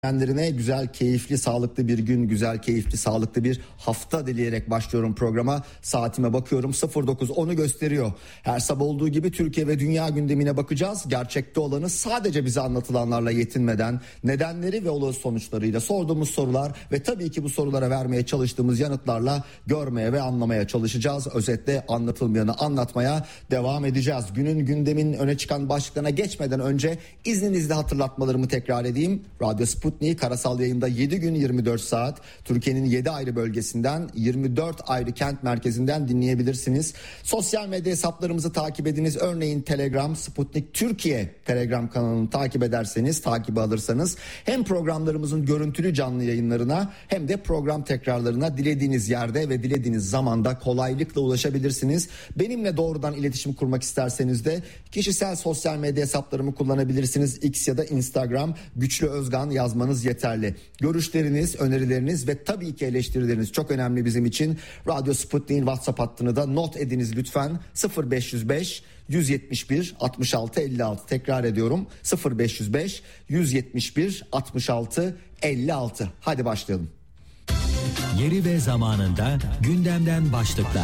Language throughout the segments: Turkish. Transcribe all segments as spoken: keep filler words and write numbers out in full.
Kendilerine güzel, keyifli, sağlıklı bir gün, güzel, keyifli, sağlıklı bir hafta dileyerek başlıyorum programa. Saatime bakıyorum, sıfır dokuz onu gösteriyor. Her sabah olduğu gibi Türkiye ve dünya gündemine bakacağız. Gerçekte olanı sadece bize anlatılanlarla yetinmeden, nedenleri ve olası sonuçlarıyla, sorduğumuz sorular ve tabii ki bu sorulara vermeye çalıştığımız yanıtlarla görmeye ve anlamaya çalışacağız. Özetle anlatılmayanı anlatmaya devam edeceğiz. Günün gündemin öne çıkan başlıklarına geçmeden önce izninizle hatırlatmalarımı tekrar edeyim. Radyo Sputnik karasal yayında yedi gün yirmi dört saat Türkiye'nin yedi ayrı bölgesinden, yirmi dört ayrı kent merkezinden dinleyebilirsiniz. Sosyal medya hesaplarımızı takip ediniz. Örneğin Telegram Sputnik Türkiye Telegram kanalını takip ederseniz, takibi alırsanız hem programlarımızın görüntülü canlı yayınlarına hem de program tekrarlarına dilediğiniz yerde ve dilediğiniz zamanda kolaylıkla ulaşabilirsiniz. Benimle doğrudan iletişim kurmak isterseniz de kişisel sosyal medya hesaplarımı kullanabilirsiniz. X ya da Instagram Güçlü Özgan yazmanız yeterli. Görüşleriniz, önerileriniz ve tabii ki eleştirileriniz çok önemli bizim için. Radyo Sputnik'in WhatsApp hattını da not ediniz lütfen. sıfır beş yüz beş yüz yetmiş bir altmış altı elli altı, tekrar ediyorum, sıfır beş yüz beş yüz yetmiş bir altmış altı elli altı. Hadi başlayalım. Yeri ve zamanında gündemden başlıklar.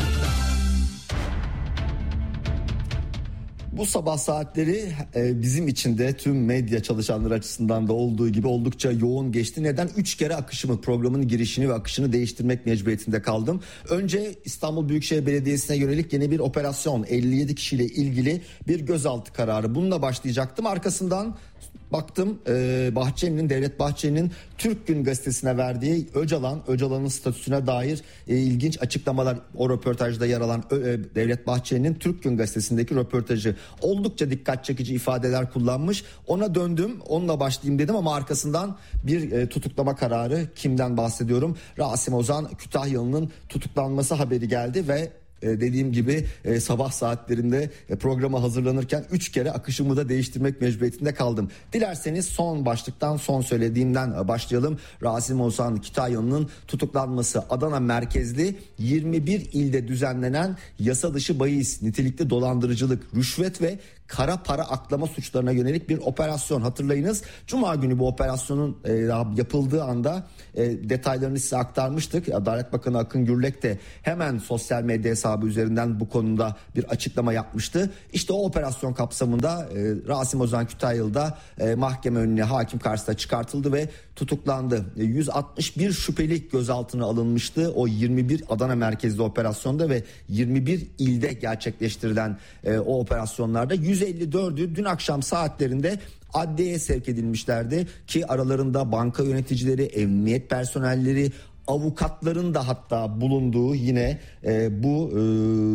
Bu sabah saatleri e, bizim için de tüm medya çalışanları açısından da olduğu gibi oldukça yoğun geçti. Neden? Üç kere akışımı, programın girişini ve akışını değiştirmek mecburiyetinde kaldım. Önce İstanbul Büyükşehir Belediyesi'ne yönelik yeni bir operasyon, elli yedi kişiyle ilgili bir gözaltı kararı. Bununla başlayacaktım. Arkasından baktım e, Bahçeli'nin, Devlet Bahçeli'nin Türk Gün Gazetesi'ne verdiği Öcalan, Öcalan'ın statüsüne dair e, ilginç açıklamalar, o röportajda yer alan e, Devlet Bahçeli'nin Türk Gün Gazetesi'ndeki röportajı oldukça dikkat çekici ifadeler kullanmış. Ona döndüm, onunla başlayayım dedim ama arkasından bir e, tutuklama kararı, kimden bahsediyorum? Rasim Ozan Kütahyalı'nın tutuklanması haberi geldi ve dediğim gibi sabah saatlerinde programa hazırlanırken üç kere akışımı da değiştirmek mecburiyetinde kaldım. Dilerseniz son başlıktan, son söylediğimden başlayalım. Rasim Ozan Kütahyalı'nın tutuklanması. Adana merkezli yirmi bir ilde düzenlenen yasa dışı bahis, nitelikli dolandırıcılık, rüşvet ve kara para aklama suçlarına yönelik bir operasyon. Hatırlayınız, Cuma günü bu operasyonun e, yapıldığı anda e, detaylarını size aktarmıştık. Adalet Bakanı Akın Gürlek de hemen sosyal medya hesabı üzerinden bu konuda bir açıklama yapmıştı. İşte o operasyon kapsamında e, Rasim Ozan Kütahyalı da e, mahkeme önüne, hakim karşısına çıkartıldı ve tutuklandı. E, yüz altmış bir şüpheli gözaltına alınmıştı o yirmi bir Adana merkezli operasyonda ve yirmi bir ilde gerçekleştirilen e, o operasyonlarda yüz elli dördü dün akşam saatlerinde adliyeye sevk edilmişlerdi ki aralarında banka yöneticileri, emniyet personelleri, avukatların da hatta bulunduğu yine e, bu e,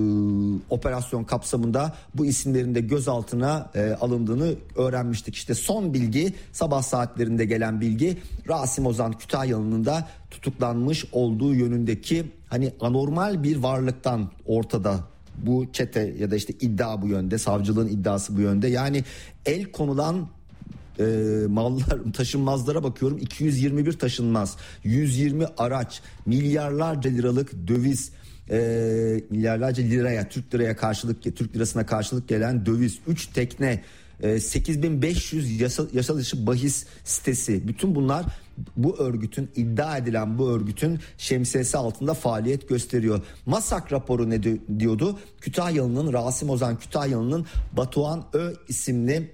operasyon kapsamında bu isimlerin de gözaltına e, alındığını öğrenmiştik. İşte son bilgi, sabah saatlerinde gelen bilgi, Rasim Ozan Kütahyalı'nın da tutuklanmış olduğu yönündeki hani anormal bir varlıktan ortada. Bu çete ya da işte iddia bu yönde, savcılığın iddiası bu yönde. Yani el konulan e, mallar, taşınmazlara bakıyorum, iki yüz yirmi bir taşınmaz, yüz yirmi araç, milyarlarca liralık döviz, e, milyarlarca liraya, Türk liraya karşılık, Türk lirasına karşılık gelen döviz, üç tekne, sekiz bin beş yüz yasal, yasal dışı bahis sitesi, bütün bunlar bu örgütün, iddia edilen bu örgütün şemsiyesi altında faaliyet gösteriyor. MASAK raporu ne diyordu? Kütahyalı'nın, Rasim Ozan Kütahyalı'nın Batuhan Ö isimli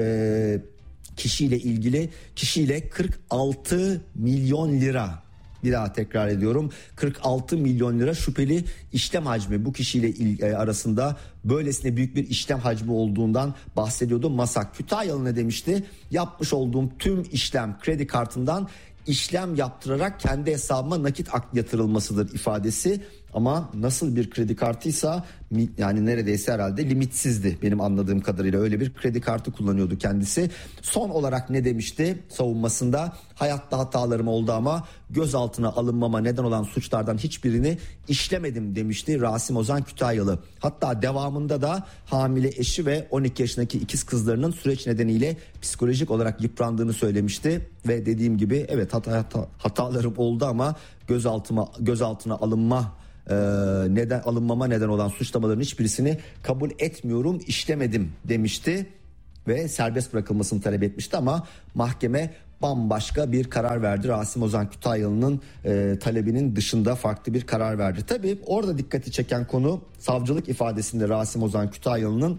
e, kişiyle ilgili, kişiyle kırk altı milyon lira, bir daha tekrar ediyorum, kırk altı milyon lira şüpheli işlem hacmi, bu kişiyle arasında böylesine büyük bir işlem hacmi olduğundan bahsediyordu MASAK. Kütahyalı ne demişti? Yapmış olduğum tüm işlem kredi kartından işlem yaptırarak kendi hesabıma nakit yatırılmasıdır ifadesi. Ama nasıl bir kredi kartıysa, yani neredeyse herhalde limitsizdi benim anladığım kadarıyla, öyle bir kredi kartı kullanıyordu kendisi. Son olarak ne demişti savunmasında? Hayatta hatalarım oldu ama gözaltına alınmama neden olan suçlardan hiçbirini işlemedim demişti Rasim Ozan Kütahyalı. Hatta devamında da hamile eşi ve on iki yaşındaki ikiz kızlarının süreç nedeniyle psikolojik olarak yıprandığını söylemişti ve dediğim gibi evet hata, hata, hatalarım oldu ama gözaltıma gözaltına alınma Ee, neden alınmama neden olan suçlamaların hiçbirisini kabul etmiyorum, işlemedim demişti ve serbest bırakılmasını talep etmişti ama mahkeme bambaşka bir karar verdi. Rasim Ozan Kütahyalı'nın e, talebinin dışında farklı bir karar verdi. Tabii orada dikkati çeken konu savcılık ifadesinde Rasim Ozan Kütahyalı'nın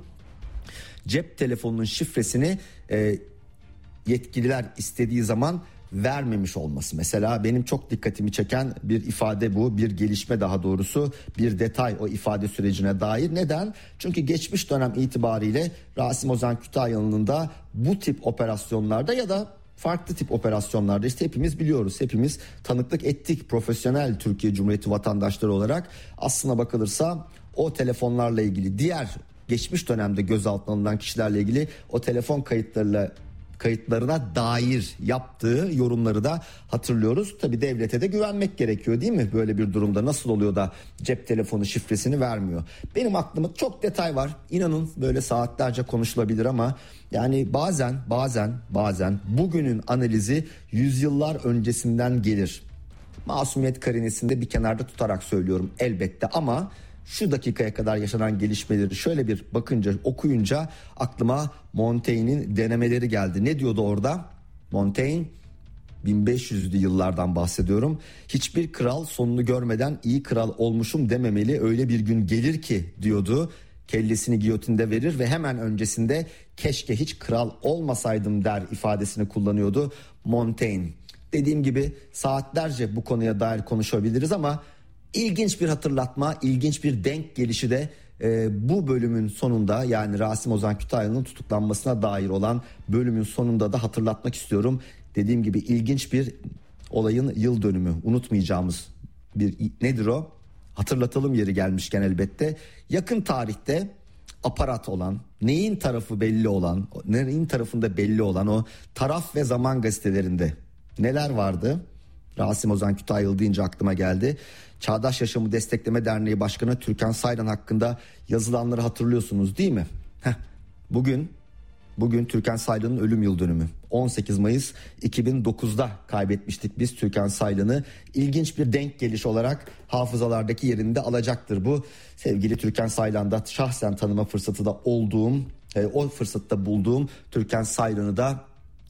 cep telefonunun şifresini e, yetkililer istediği zaman vermemiş olması. Mesela benim çok dikkatimi çeken bir ifade bu, bir gelişme, daha doğrusu bir detay o ifade sürecine dair. Neden? Çünkü geçmiş dönem itibariyle Rasim Ozan Kütahyalı'nın da bu tip operasyonlarda ya da farklı tip operasyonlarda, işte hepimiz biliyoruz, hepimiz tanıklık ettik profesyonel Türkiye Cumhuriyeti vatandaşları olarak. Aslına bakılırsa o telefonlarla ilgili, diğer geçmiş dönemde gözaltına alınan kişilerle ilgili o telefon kayıtlarıyla kayıtlarına dair yaptığı yorumları da hatırlıyoruz. Tabii devlete de güvenmek gerekiyor, değil mi? Böyle bir durumda nasıl oluyor da cep telefonu şifresini vermiyor? Benim aklımda çok detay var. İnanın böyle saatlerce konuşulabilir ama yani bazen bazen bazen bugünün analizi yüzyıllar öncesinden gelir. Masumiyet karinesini de bir kenarda tutarak söylüyorum elbette, ama şu dakikaya kadar yaşanan gelişmeleri şöyle bir bakınca, okuyunca aklıma Montaigne'in denemeleri geldi. Ne diyordu orada? Montaigne, bin beş yüzlü yıllardan bahsediyorum. Hiçbir kral sonunu görmeden iyi kral olmuşum dememeli, öyle bir gün gelir ki diyordu. Kellesini giyotinde verir ve hemen öncesinde keşke hiç kral olmasaydım der ifadesini kullanıyordu Montaigne. Dediğim gibi saatlerce bu konuya dair konuşabiliriz ama İlginç bir hatırlatma, ilginç bir denk gelişi de e, bu bölümün sonunda, yani Rasim Ozan Kütahyalı'nın tutuklanmasına dair olan bölümün sonunda da hatırlatmak istiyorum. Dediğim gibi ilginç bir olayın yıl dönümü, unutmayacağımız bir, nedir o? Hatırlatalım yeri gelmişken elbette. Yakın tarihte aparat olan, neyin tarafı belli olan, neyin tarafında belli olan o Taraf ve Zaman gazetelerinde neler vardı? Rasim Ozan Kütahyalı deyince aklıma geldi. Çağdaş Yaşamı Destekleme Derneği Başkanı Türkan Saylan hakkında yazılanları hatırlıyorsunuz, değil mi? Heh, bugün bugün Türkan Saylan'ın ölüm yıl dönümü. on sekiz Mayıs iki bin dokuzda kaybetmiştik biz Türkan Saylan'ı. İlginç bir denk geliş olarak hafızalardaki yerini de alacaktır bu. Sevgili Türkan Saylan'da şahsen tanıma fırsatı da olduğum, e, o fırsatta bulduğum Türkan Saylan'ı da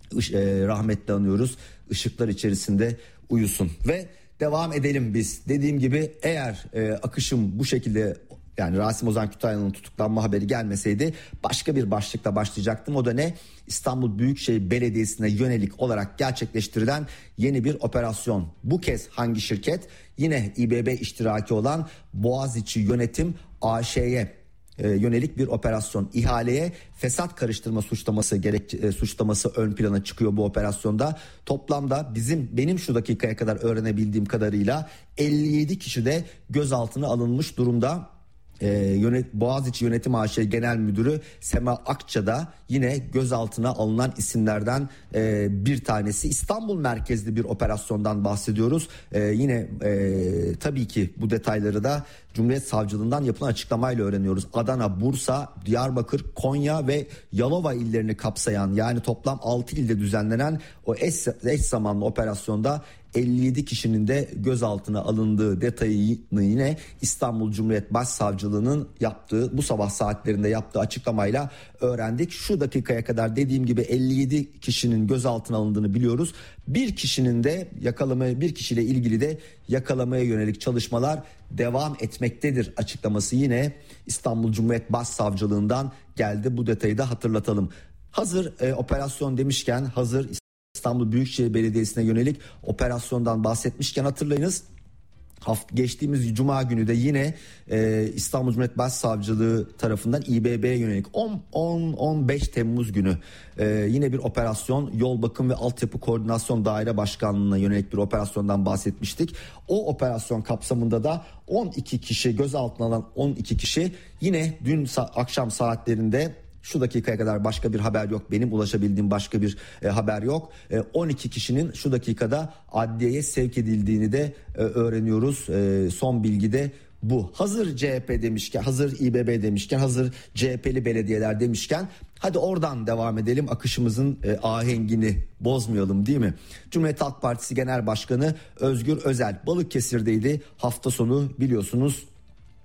e, rahmetle anıyoruz. Işıklar içerisinde uyusun ve devam edelim biz. Dediğim gibi eğer e, akışım bu şekilde, yani Rasim Ozan Kütahyalı'nın tutuklanma haberi gelmeseydi başka bir başlıkla başlayacaktım. O da ne? İstanbul Büyükşehir Belediyesi'ne yönelik olarak gerçekleştirilen yeni bir operasyon. Bu kez hangi şirket? Yine İBB iştiraki olan Boğaziçi Yönetim A Ş'ye yönelik bir operasyon. İhaleye fesat karıştırma suçlaması gerek e, suçlaması ön plana çıkıyor bu operasyonda. Toplamda bizim benim şu dakikaya kadar öğrenebildiğim kadarıyla elli yedi kişi de gözaltına alınmış durumda. Ee, yönet, Boğaziçi Yönetim A Ş Genel Müdürü Sema Akça da yine gözaltına alınan isimlerden e, bir tanesi. İstanbul merkezli bir operasyondan bahsediyoruz. Ee, yine e, tabii ki bu detayları da Cumhuriyet Savcılığından yapılan açıklamayla öğreniyoruz. Adana, Bursa, Diyarbakır, Konya ve Yalova illerini kapsayan, yani toplam altı ilde düzenlenen o eş, eş zamanlı operasyonda elli yedi kişinin de gözaltına alındığı detayını yine İstanbul Cumhuriyet Başsavcılığı'nın yaptığı, bu sabah saatlerinde yaptığı açıklamayla öğrendik. Şu dakikaya kadar dediğim gibi elli yedi kişinin gözaltına alındığını biliyoruz. Bir kişinin de yakalamaya, bir kişiyle ilgili de yakalamaya yönelik çalışmalar devam etmektedir açıklaması yine İstanbul Cumhuriyet Başsavcılığından geldi. Bu detayı da hatırlatalım. Hazır e, operasyon demişken, hazır İstanbul Büyükşehir Belediyesi'ne yönelik operasyondan bahsetmişken hatırlayınız. Haft- geçtiğimiz Cuma günü de yine e, İstanbul Cumhuriyet Başsavcılığı tarafından İBB'ye yönelik on on beş Temmuz günü e, yine bir operasyon, Yol Bakım ve Altyapı Koordinasyon Daire Başkanlığı'na yönelik bir operasyondan bahsetmiştik. O operasyon kapsamında da on iki kişi, gözaltına alınan on iki kişi yine dün sa- akşam saatlerinde, şu dakikaya kadar başka bir haber yok, benim ulaşabildiğim başka bir e, haber yok. E, on iki kişinin şu dakikada adliyeye sevk edildiğini de e, öğreniyoruz. E, son bilgi de bu. Hazır C H P demişken, hazır İBB demişken, hazır C H P'li belediyeler demişken, hadi oradan devam edelim. Akışımızın e, ahengini bozmayalım, değil mi? Cumhuriyet Halk Partisi Genel Başkanı Özgür Özel Balıkesir'deydi. Hafta sonu biliyorsunuz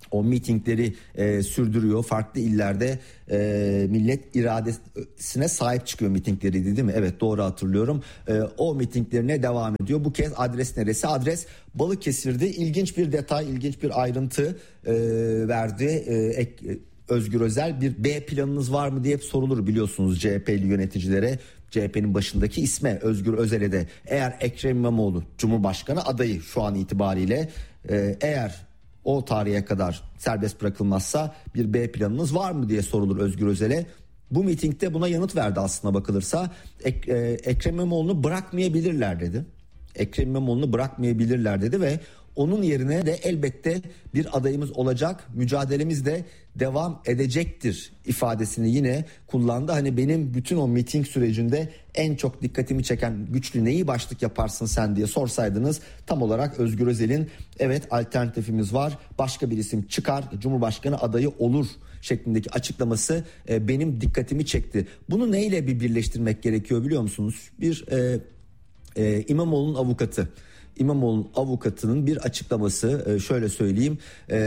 o mitingleri e, sürdürüyor. Farklı illerde e, millet iradesine sahip çıkıyor mitingleriydi değil mi? Evet, doğru hatırlıyorum. E, o mitinglerine devam ediyor. Bu kez adres neresi? Adres Balıkesir'de. İlginç bir detay, ilginç bir ayrıntı e, verdi. E, ek, Özgür Özel, bir B planınız var mı diye sorulur biliyorsunuz C H P'li yöneticilere. C H P'nin başındaki isme Özgür Özel'e de eğer Ekrem İmamoğlu Cumhurbaşkanı adayı şu an itibariyle e, eğer o tarihe kadar serbest bırakılmazsa bir B planınız var mı diye sorulur Özgür Özel'e. Bu mitingde buna yanıt verdi aslına bakılırsa. Ek, e, Ekrem İmamoğlu'nu bırakmayabilirler dedi. Ekrem İmamoğlu'nu bırakmayabilirler dedi ve onun yerine de elbette bir adayımız olacak, mücadelemiz de devam edecektir ifadesini yine kullandı. Hani benim bütün o miting sürecinde en çok dikkatimi çeken güçlü neyi başlık yaparsın sen diye sorsaydınız tam olarak Özgür Özel'in evet alternatifimiz var, başka bir isim çıkar, Cumhurbaşkanı adayı olur şeklindeki açıklaması e, benim dikkatimi çekti. Bunu neyle bir birleştirmek gerekiyor biliyor musunuz? Bir e, e, İmamoğlu'nun avukatı. İmamoğlu'nun avukatının bir açıklaması, şöyle söyleyeyim, ee,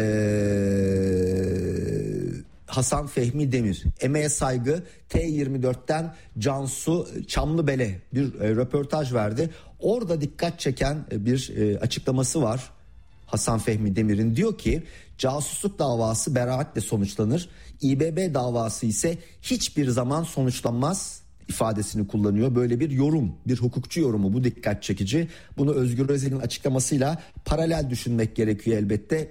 Hasan Fehmi Demir, emeğe saygı, T yirmi dörtten Cansu Çamlıbel'e bir e, röportaj verdi. Orada dikkat çeken bir e, açıklaması var Hasan Fehmi Demir'in. Diyor ki casusluk davası beraatle sonuçlanır, İBB davası ise hiçbir zaman sonuçlanmaz ifadesini kullanıyor. Böyle bir yorum, bir hukukçu yorumu, bu dikkat çekici. Bunu Özgür Özel'in açıklamasıyla paralel düşünmek gerekiyor elbette.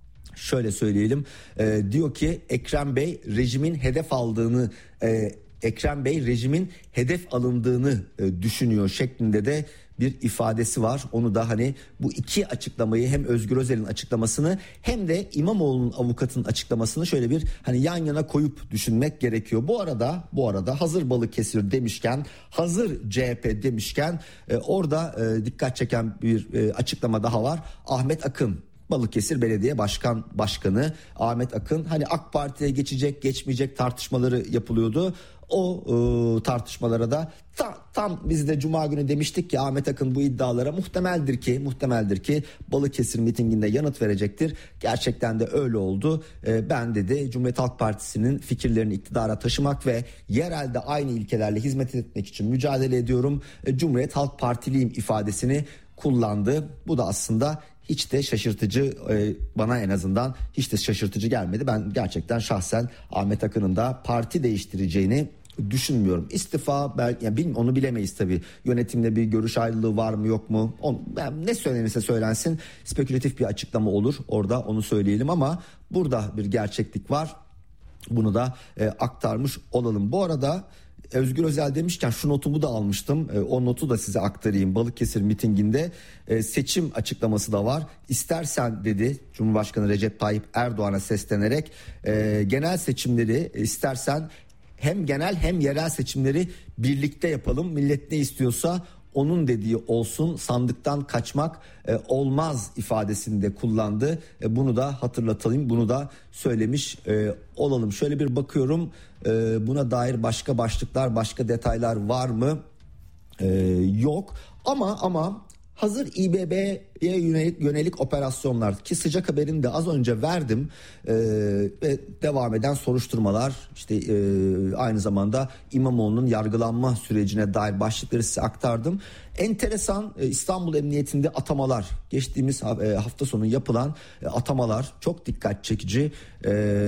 Şöyle söyleyelim, e, diyor ki Ekrem Bey rejimin hedef aldığını, e, Ekrem Bey rejimin hedef alındığını e, düşünüyor şeklinde de bir ifadesi var. Onu da hani bu iki açıklamayı, hem Özgür Özel'in açıklamasını hem de İmamoğlu'nun avukatının açıklamasını şöyle bir hani yan yana koyup düşünmek gerekiyor. Bu arada bu arada hazır Balıkesir demişken, hazır C H P demişken e, orada e, dikkat çeken bir e, açıklama daha var. Ahmet Akın, Balıkesir Belediye Başkan Başkanı Ahmet Akın, hani AK Parti'ye geçecek geçmeyecek tartışmaları yapılıyordu. O e, tartışmalara da ta, tam biz de Cuma günü demiştik ki Ahmet Akın bu iddialara muhtemeldir ki muhtemeldir ki Balıkesir mitinginde yanıt verecektir. Gerçekten de öyle oldu. E, ben dedi Cumhuriyet Halk Partisi'nin fikirlerini iktidara taşımak ve yerelde aynı ilkelerle hizmet etmek için mücadele ediyorum. E, Cumhuriyet Halk Partiliyim ifadesini kullandı. Bu da aslında hiç de şaşırtıcı, bana en azından hiç de şaşırtıcı gelmedi. Ben gerçekten şahsen Ahmet Akın'ın da parti değiştireceğini düşünmüyorum. İstifa belki, yani bilmiyorum, onu bilemeyiz tabii. Yönetimde bir görüş ayrılığı var mı yok mu? Onu, yani ne söylenirse söylensin spekülatif bir açıklama olur. Orada onu söyleyelim ama burada bir gerçeklik var. Bunu da e, aktarmış olalım. Bu arada Özgür Özel demişken şu notumu da almıştım. E, o notu da size aktarayım. Balıkesir mitinginde e, seçim açıklaması da var. İstersen dedi Cumhurbaşkanı Recep Tayyip Erdoğan'a seslenerek e, genel seçimleri istersen hem genel hem yerel seçimleri birlikte yapalım. Millet ne istiyorsa onun dediği olsun, sandıktan kaçmak e, olmaz ifadesini de kullandı. E, bunu da hatırlatalım, bunu da söylemiş e, olalım. Şöyle bir bakıyorum, e, buna dair başka başlıklar, başka detaylar var mı? E, yok ama ama hazır İBB'ye yönelik, yönelik operasyonlar ki sıcak haberini de az önce verdim ee, ve devam eden soruşturmalar, işte e, aynı zamanda İmamoğlu'nun yargılanma sürecine dair başlıkları size aktardım. Enteresan, e, İstanbul Emniyetinde atamalar, geçtiğimiz e, hafta sonu yapılan e, atamalar çok dikkat çekici. E,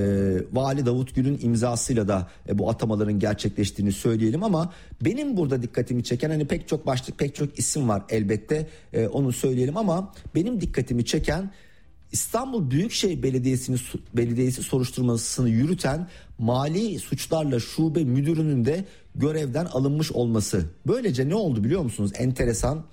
Vali Davut Gül'ün imzasıyla da e, bu atamaların gerçekleştiğini söyleyelim ama benim burada dikkatimi çeken, hani pek çok başlık, pek çok isim var elbette, e, onu söyleyelim ama benim dikkatimi çeken İstanbul Büyükşehir Belediyesi'nin belediyesi soruşturmasını yürüten mali suçlarla şube müdürünün de görevden alınmış olması. Böylece ne oldu biliyor musunuz? Enteresan.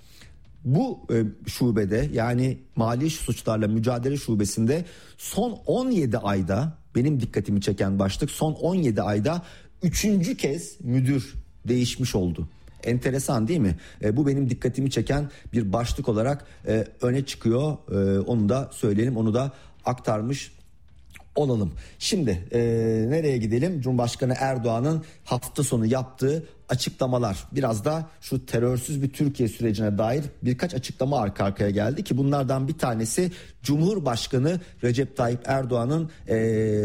Bu e, şubede, yani mali suçlarla mücadele şubesinde son on yedi ayda, benim dikkatimi çeken başlık, son on yedi ayda üçüncü kez müdür değişmiş oldu. Enteresan değil mi? E, bu benim dikkatimi çeken bir başlık olarak e, öne çıkıyor. E, onu da söyleyelim, onu da aktarmış olalım. Şimdi e, nereye gidelim? Cumhurbaşkanı Erdoğan'ın hafta sonu yaptığı açıklamalar, biraz da şu terörsüz bir Türkiye sürecine dair birkaç açıklama arka arkaya geldi ki bunlardan bir tanesi Cumhurbaşkanı Recep Tayyip Erdoğan'ın ee,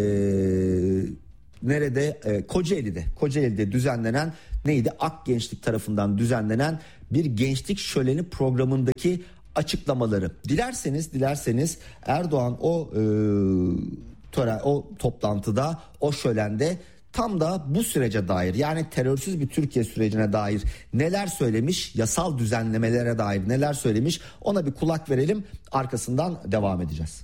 nerede e, Kocaeli'de Kocaeli'de düzenlenen neydi Ak Gençlik tarafından düzenlenen bir gençlik şöleni programındaki açıklamaları. Dilerseniz dilerseniz Erdoğan o e, tören, o toplantıda, o şölende tam da bu sürece dair, yani terörsüz bir Türkiye sürecine dair neler söylemiş, yasal düzenlemelere dair neler söylemiş, ona bir kulak verelim, arkasından devam edeceğiz.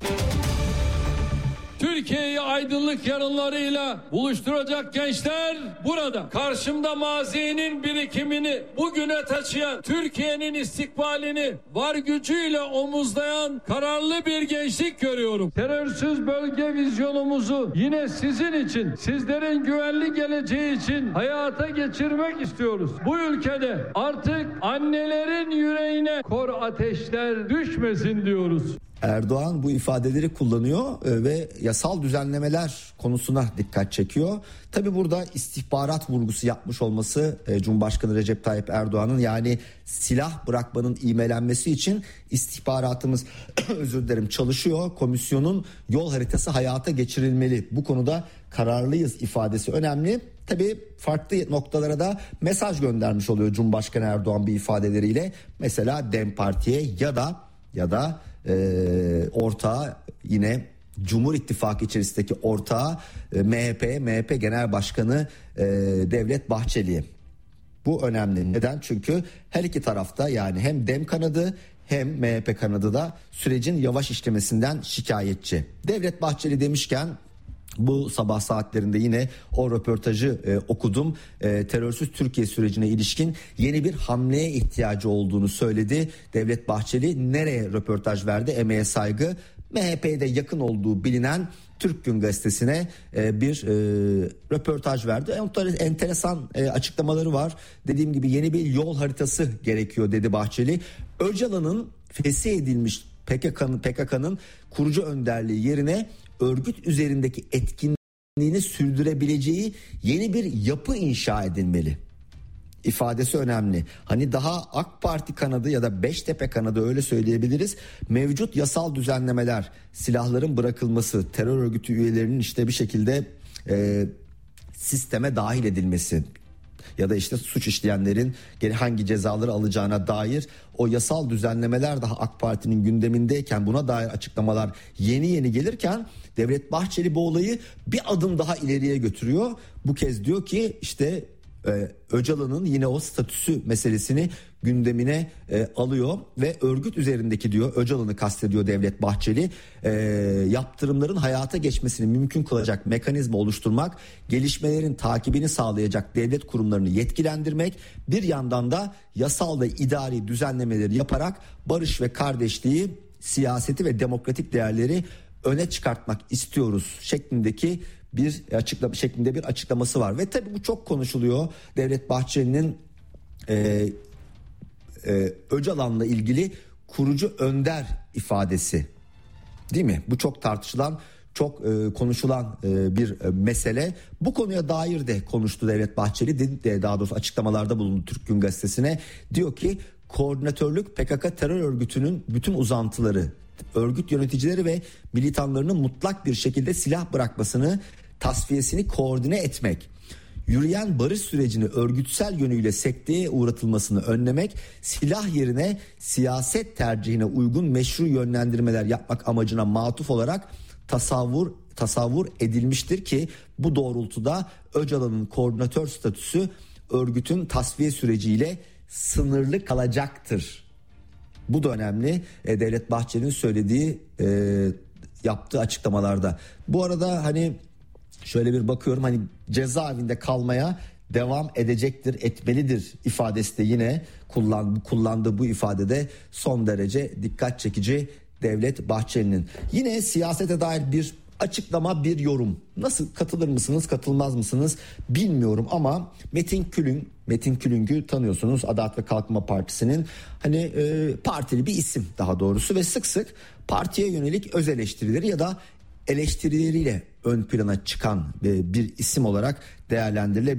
Türkiye'yi aydınlık yarınlarıyla buluşturacak gençler burada. Karşımda mazinin birikimini bugüne taşıyan, Türkiye'nin istikbalini var gücüyle omuzlayan kararlı bir gençlik görüyorum. Terörsüz bölge vizyonumuzu yine sizin için, sizlerin güvenli geleceği için hayata geçirmek istiyoruz. Bu ülkede artık annelerin yüreğine kor ateşler düşmesin diyoruz. Erdoğan bu ifadeleri kullanıyor ve yasal düzenlemeler konusuna dikkat çekiyor. Tabii burada istihbarat vurgusu yapmış olması Cumhurbaşkanı Recep Tayyip Erdoğan'ın, yani silah bırakmanın ivmelenmesi için istihbaratımız özür dilerim çalışıyor. Komisyonun yol haritası hayata geçirilmeli. Bu konuda kararlıyız ifadesi önemli. Tabii farklı noktalara da mesaj göndermiş oluyor Cumhurbaşkanı Erdoğan bir ifadeleriyle. Mesela DEM Parti'ye ya da ya da e, ortağı, yine Cumhur İttifakı içerisindeki ortağı e, M H P, M H P Genel Başkanı e, Devlet Bahçeli'ye. Bu önemli. Neden? Çünkü her iki tarafta, yani hem DEM kanadı hem M H P kanadı da sürecin yavaş işlemesinden şikayetçi. Devlet Bahçeli demişken, bu sabah saatlerinde yine o röportajı e, okudum. E, terörsüz Türkiye sürecine ilişkin yeni bir hamleye ihtiyacı olduğunu söyledi. Devlet Bahçeli nereye röportaj verdi? Emeğe saygı. M H P'ye de yakın olduğu bilinen Türk Gün Gazetesi'ne e, bir e, röportaj verdi. Enteresan e, açıklamaları var. Dediğim gibi yeni bir yol haritası gerekiyor dedi Bahçeli. Öcalan'ın fesih edilmiş P K K'nın P K K'nın kurucu önderliği yerine örgüt üzerindeki etkinliğini sürdürebileceği yeni bir yapı inşa edilmeli ifadesi önemli. Hani daha AK Parti kanadı ya da Beştepe kanadı, öyle söyleyebiliriz. Mevcut yasal düzenlemeler, silahların bırakılması, terör örgütü üyelerinin işte bir şekilde e, sisteme dahil edilmesi ya da işte suç işleyenlerin hangi cezaları alacağına dair o yasal düzenlemeler daha AK Parti'nin gündemindeyken, buna dair açıklamalar yeni yeni gelirken Devlet Bahçeli bu olayı bir adım daha ileriye götürüyor. Bu kez diyor ki işte e, Öcalan'ın yine o statüsü meselesini gündemine e, alıyor ve örgüt üzerindeki, diyor, Öcalan'ı kastediyor Devlet Bahçeli, e, yaptırımların hayata geçmesini mümkün kılacak mekanizma oluşturmak, gelişmelerin takibini sağlayacak devlet kurumlarını yetkilendirmek, bir yandan da yasal ve idari düzenlemeleri yaparak barış ve kardeşliği, siyaseti ve demokratik değerleri öne çıkartmak istiyoruz şeklindeki bir açıklama şeklinde bir açıklaması var. Ve tabii bu çok konuşuluyor. Devlet Bahçeli'nin e, e, Öcalan'la ilgili kurucu önder ifadesi, değil mi? Bu çok tartışılan, çok e, konuşulan e, bir e, mesele. Bu konuya dair de konuştu Devlet Bahçeli. De, de, daha doğrusu açıklamalarda bulundu Türk Gün Gazetesi'ne. Diyor ki koordinatörlük P K K terör örgütünün bütün uzantıları, örgüt yöneticileri ve militanlarının mutlak bir şekilde silah bırakmasını, tasfiyesini koordine etmek, yürüyen barış sürecini örgütsel yönüyle sekteye uğratılmasını önlemek, silah yerine siyaset tercihine uygun meşru yönlendirmeler yapmak amacına matuf olarak tasavvur tasavvur edilmiştir ki bu doğrultuda Öcalan'ın koordinatör statüsü örgütün tasfiye süreciyle sınırlı kalacaktır. Bu da önemli. E, Devlet Bahçeli'nin söylediği, e, yaptığı açıklamalarda. Bu arada hani şöyle bir bakıyorum, hani cezaevinde kalmaya devam edecektir, etmelidir ifadesi de yine kullan, kullandığı bu ifadede son derece dikkat çekici Devlet Bahçeli'nin. Yine siyasete dair bir açıklama, bir yorum. Nasıl, katılır mısınız, katılmaz mısınız bilmiyorum ama Metin Külün, Metin Külüng'ü tanıyorsunuz, Adalet ve Kalkınma Partisi'nin hani e, partili bir isim daha doğrusu ve sık sık partiye yönelik öz eleştirileri ya da eleştirileriyle ön plana çıkan e, bir isim olarak değerlendirilebilir.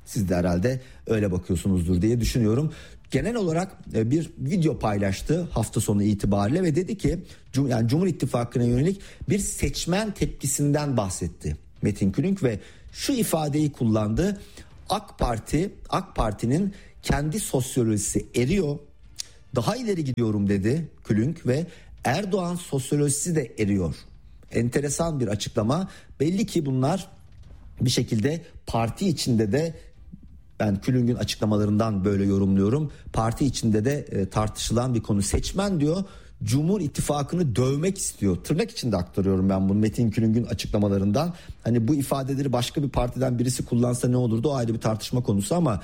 Siz de herhalde öyle bakıyorsunuzdur diye düşünüyorum. Genel olarak bir video paylaştı hafta sonu itibariyle ve dedi ki yani Cumhur İttifakı'na yönelik bir seçmen tepkisinden bahsetti Metin Külünk ve şu ifadeyi kullandı. AK Parti, AK Parti'nin kendi sosyolojisi eriyor. Daha ileri gidiyorum dedi Külünk ve Erdoğan sosyolojisi de eriyor. Enteresan bir açıklama. Belli ki bunlar bir şekilde parti içinde de, ben Külünk'ün açıklamalarından böyle yorumluyorum, parti içinde de e, tartışılan bir konu. Seçmen diyor Cumhur İttifakı'nı dövmek istiyor. Tırnak içinde aktarıyorum ben bunu Metin Külünk'ün açıklamalarından. Hani bu ifadeleri başka bir partiden birisi kullansa ne olurdu, o ayrı bir tartışma konusu ama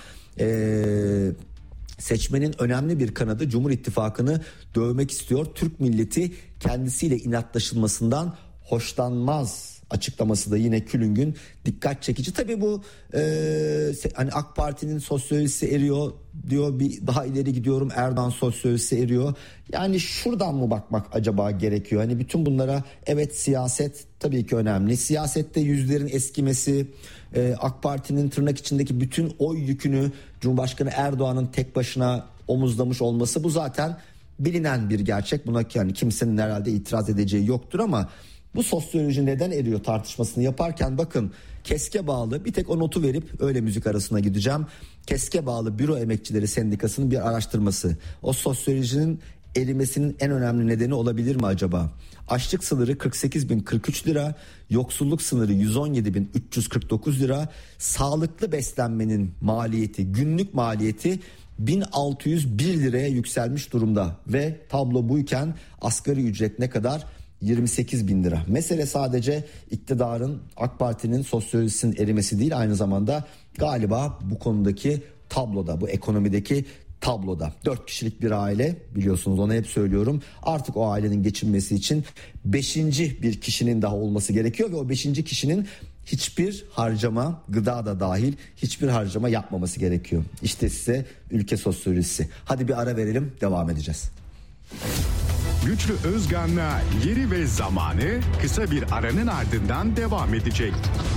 Eee seçmenin önemli bir kanadı Cumhur İttifakı'nı dövmek istiyor. Türk milleti kendisiyle inatlaşılmasından hoşlanmaz açıklaması da yine Külünk'ün dikkat çekici. Tabii bu e, hani AK Parti'nin sosyolojisi eriyor diyor, bir daha ileri gidiyorum, Erdoğan sosyolojisi eriyor. Yani şuradan mı bakmak acaba gerekiyor? Hani bütün bunlara evet, siyaset tabii ki önemli. Siyasette yüzlerin eskimesi, e, AK Parti'nin tırnak içindeki bütün oy yükünü Cumhurbaşkanı Erdoğan'ın tek başına omuzlamış olması, bu zaten bilinen bir gerçek. Buna yani kimsenin herhalde itiraz edeceği yoktur ama bu sosyoloji neden eriyor tartışmasını yaparken bakın, KESK'e bağlı, bir tek o notu verip öyle müzik arasına gideceğim. KESK'e bağlı Büro Emekçileri Sendikası'nın bir araştırması. O sosyolojinin erimesinin en önemli nedeni olabilir mi acaba? Açlık sınırı kırk sekiz bin kırk üç lira, yoksulluk sınırı yüz on yedi bin üç yüz kırk dokuz lira, sağlıklı beslenmenin maliyeti, günlük maliyeti bin altı yüz bir liraya yükselmiş durumda ve tablo buyken asgari ücret ne kadar? yirmi sekiz bin lira. Mesele sadece iktidarın, AK Parti'nin sosyolojisinin erimesi değil, aynı zamanda galiba bu konudaki tabloda, bu ekonomideki tabloda. Dört kişilik bir aile, biliyorsunuz, onu hep söylüyorum. Artık o ailenin geçinmesi için beşinci bir kişinin daha olması gerekiyor ve o beşinci kişinin hiçbir harcama, gıda da dahil hiçbir harcama yapmaması gerekiyor. İşte size ülke sosyolojisi. Hadi bir ara verelim, devam edeceğiz. Güçlü Özgan'la Yeri ve Zamanı kısa bir aranın ardından devam edecek.